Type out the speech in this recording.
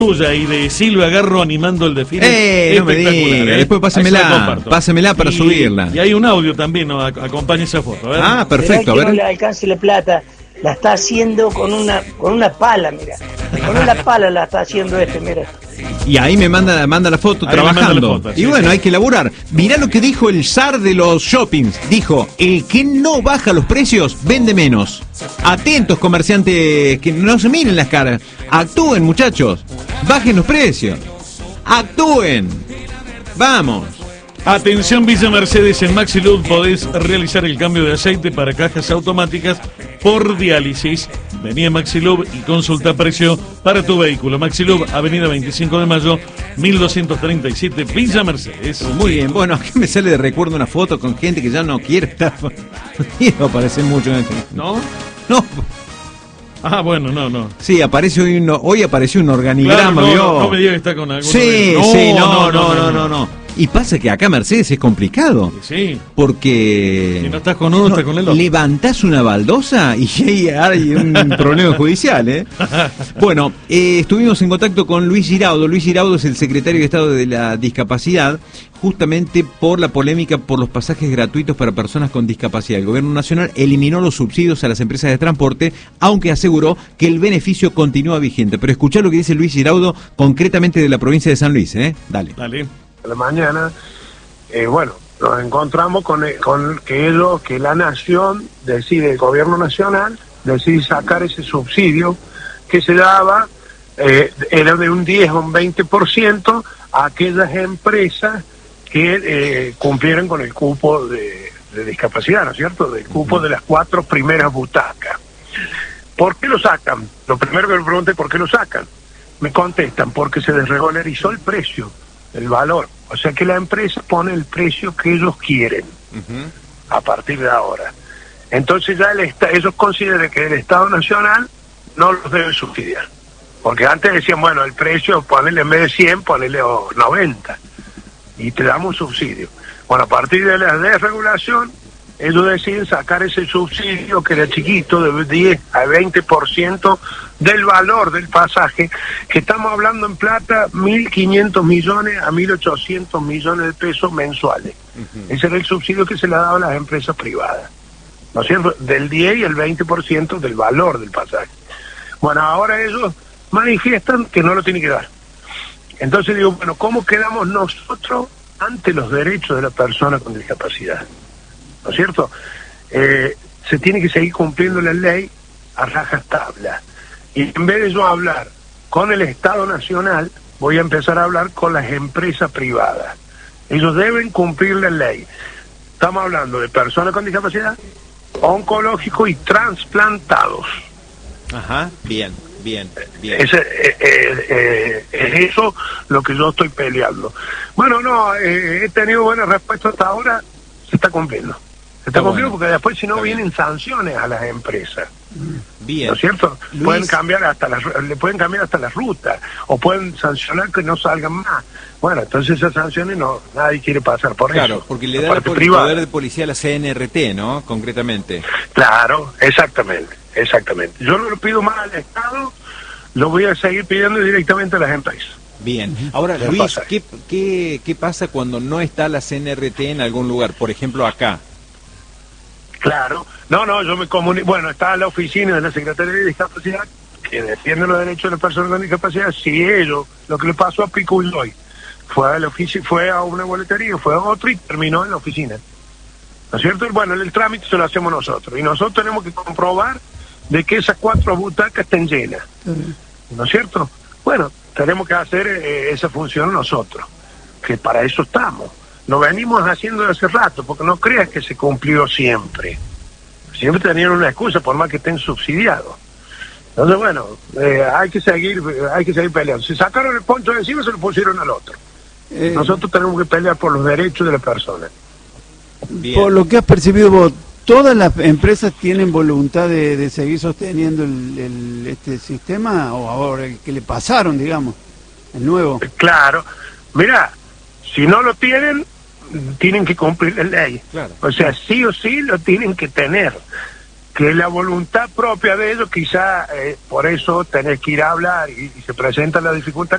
tuya y de Silvia Garro animando el desfile. No me diga. Después pásemela para subirla. Y hay un audio también, ¿no? Acompaña esa foto. A ver. Ah, perfecto. A ver. No le alcance la plata. La está haciendo con una pala, mira. Con una pala la está haciendo mira. Y ahí me manda la foto ahí trabajando. La foto, y bueno, hay que laburar. Mirá lo que dijo el zar de los shoppings. Dijo, el que no baja los precios, vende menos. Atentos, comerciantes, que no se miren las caras. Actúen, muchachos. Bajen los precios. Actúen. Vamos. Atención Villa Mercedes, en Maxilub podés realizar el cambio de aceite para cajas automáticas por diálisis. Vení a Maxilub y consulta precio para tu vehículo. Maxilub, Avenida 25 de Mayo, 1237, Villa Mercedes. Muy bien, bueno, aquí me sale de recuerdo una foto con gente que ya no quiere estar. No quiero aparecer mucho en este. ¿No? No. Ah, bueno, no. Sí, hoy apareció un organigrama. Claro, no me digas que está con algo. Sí, no. Y pasa que acá Mercedes es complicado. Sí. Porque... Si no estás con uno, estás con el otro. Levantás una baldosa y hay un problema judicial, ¿eh? Bueno, estuvimos en contacto con Luis Giraudo. Luis Giraudo es el secretario de Estado de la Discapacidad, justamente por la polémica por los pasajes gratuitos para personas con discapacidad. El Gobierno Nacional eliminó los subsidios a las empresas de transporte, aunque aseguró que el beneficio continúa vigente. Pero escuchá lo que dice Luis Giraudo, concretamente de la provincia de San Luis, ¿eh? Dale. A la mañana, nos encontramos con que la nación decide, el gobierno nacional decide sacar ese subsidio que se daba, era de un 10 o un 20% a aquellas empresas que cumplieran con el cupo de discapacidad, ¿no es cierto? Del cupo de las 4 primeras butacas. ¿Por qué lo sacan? Lo primero que me pregunté, ¿por qué lo sacan? Me contestan, porque se desregularizó el precio, el valor. O sea que la empresa pone el precio que ellos quieren a partir de ahora. Entonces ya ellos consideran que el Estado Nacional no los debe subsidiar. Porque antes decían, bueno, el precio, ponele en vez de 100, ponele 90. Y te damos un subsidio. Bueno, a partir de la desregulación, ellos deciden sacar ese subsidio que era chiquito, de 10 a 20% del valor del pasaje, que estamos hablando en plata, 1.500 millones a 1.800 millones de pesos mensuales. Ese era el subsidio que se le daba a las empresas privadas, ¿no es cierto? Del 10 y el 20% del valor del pasaje. Bueno, ahora ellos manifiestan que no lo tienen que dar. Entonces digo, bueno, ¿cómo quedamos nosotros ante los derechos de la persona con discapacidad? ¿No es cierto? Se tiene que seguir cumpliendo la ley a rajatabla. Y en vez de yo hablar con el Estado Nacional, voy a empezar a hablar con las empresas privadas. Ellos deben cumplir la ley. Estamos hablando de personas con discapacidad, oncológicos y trasplantados. Ajá, bien. Es eso lo que yo estoy peleando. Bueno, he tenido buena respuesta hasta ahora, se está cumpliendo. Se está cumpliendo porque después si no vienen sanciones a las empresas. Bien. ¿No es cierto? Luis... le pueden cambiar hasta las rutas, o pueden sancionar que no salgan más. Bueno, entonces esas sanciones nadie quiere pasar por eso. Claro, porque le da el poder de policía a la CNRT, ¿no? Concretamente. Claro, exactamente. Yo no lo pido más al Estado, lo voy a seguir pidiendo directamente a las empresas. Bien. Ahora, Luis, ¿qué pasa cuando no está la CNRT en algún lugar? Por ejemplo, acá. Claro. No, yo me comunico. Bueno, está la oficina de la Secretaría de Discapacidad, que defiende los derechos de las personas con discapacidad. Si ellos, lo que le pasó a Pico Illoy, fue a una boletería, fue a otro y terminó en la oficina. ¿No es cierto? Bueno, el trámite se lo hacemos nosotros. Y nosotros tenemos que comprobar de que esas 4 butacas estén llenas. ¿No es cierto? Bueno, tenemos que hacer esa función nosotros, que para eso estamos. Lo venimos haciendo desde hace rato, porque no creas que se cumplió siempre. Siempre tenían una excusa, por más que estén subsidiados. Entonces, bueno, hay que seguir peleando. Si sacaron el poncho de encima, se lo pusieron al otro. Nosotros tenemos que pelear por los derechos de las personas. Bien. Por lo que has percibido vos, ¿todas las empresas tienen voluntad de seguir sosteniendo este sistema? ¿O ahora que le pasaron, digamos, el nuevo? Claro. Mirá, si no lo tienen que cumplir la ley. Claro. O sea, sí o sí lo tienen que tener. que la voluntad propia de ellos, quizá por eso tenés que ir a hablar y se presenta la dificultad